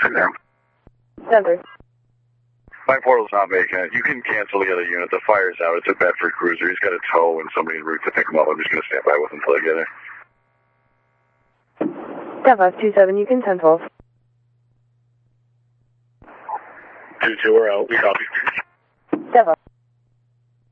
there. Denver. My portal's not vacant. You can cancel the other unit. The fire's out. It's a Bedford cruiser. He's got a tow and somebody en route to pick him up. I'm just going to stand by with him until I get there. 10-527, you can 10-12. 2-2, we're out. We copy. 10-5.